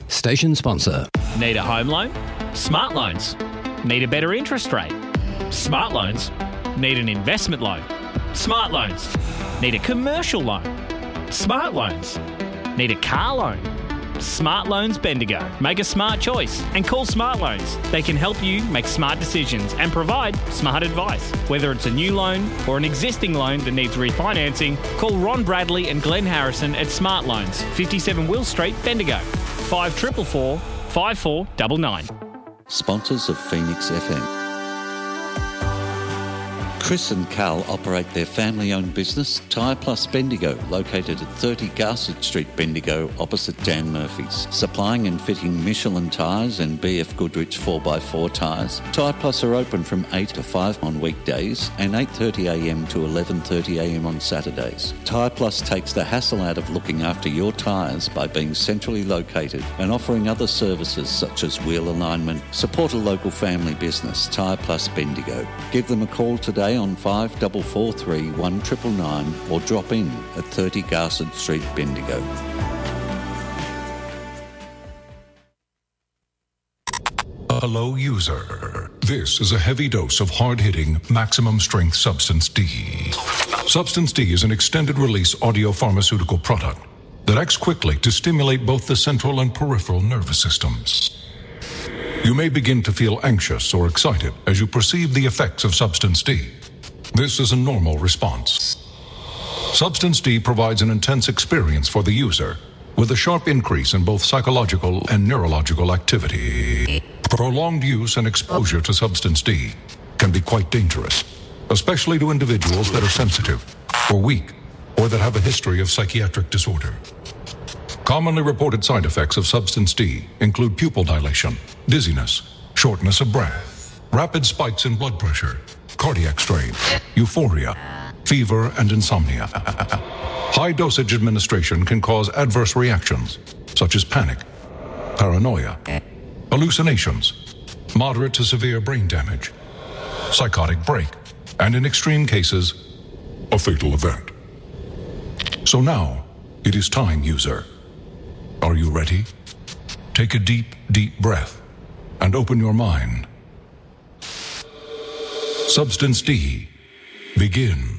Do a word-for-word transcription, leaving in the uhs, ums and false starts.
Station sponsor. Need a home loan? Smart Loans. Need a better interest rate? Smart Loans. Need an investment loan? Smart Loans. Need a commercial loan? Smart Loans. Need a car loan? Smart Loans Bendigo. Make a smart choice and call Smart Loans. They can help you make smart decisions and provide smart advice. Whether it's a new loan or an existing loan that needs refinancing, call Ron Bradley and Glenn Harrison at Smart Loans, fifty-seven Will Street, Bendigo. five four four four, five four nine nine. Sponsors of Phoenix F M. Chris and Carl operate their family-owned business, Tyre Plus Bendigo, located at thirty Garsett Street, Bendigo, opposite Dan Murphy's. Supplying and fitting Michelin tyres and B F Goodrich four by four tyres. Tyre Plus are open from eight to five on weekdays and eight thirty a m to eleven thirty a m on Saturdays. Tyre Plus takes the hassle out of looking after your tyres by being centrally located and offering other services such as wheel alignment. Support a local family business, Tyre Plus Bendigo. Give them a call today on five four four three, one nine nine nine or drop in at thirty Garsett Street, Bendigo. Hello, user. This is a heavy dose of hard-hitting, maximum-strength Substance D. Substance D is an extended-release audiopharmaceutical product that acts quickly to stimulate both the central and peripheral nervous systems. You may begin to feel anxious or excited as you perceive the effects of Substance D. This is a normal response. Substance D provides an intense experience for the user, with a sharp increase in both psychological and neurological activity. Prolonged use and exposure to Substance D can be quite dangerous, especially to individuals that are sensitive or weak or that have a history of psychiatric disorder. Commonly reported side effects of Substance D include pupil dilation, dizziness, shortness of breath, rapid spikes in blood pressure, cardiac strain, euphoria, fever, and insomnia. High dosage administration can cause adverse reactions such as panic, paranoia, hallucinations, moderate to severe brain damage, psychotic break, and in extreme cases, a fatal event. So now, it is time, user. Are you ready? Take a deep, deep breath and open your mind. Substance D. Begin.